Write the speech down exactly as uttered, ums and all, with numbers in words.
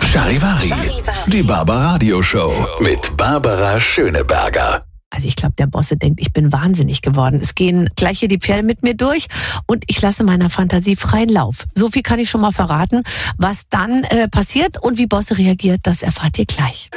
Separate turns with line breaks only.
Charivari, die Barbaradio Show mit Barbara Schöneberger.
Also ich glaube, der Bosse denkt, ich bin wahnsinnig geworden. Es gehen gleich hier die Pferde mit mir durch und ich lasse meiner Fantasie freien Lauf. So viel kann ich schon mal verraten. Was dann äh, passiert und wie Bosse reagiert, das erfahrt ihr gleich.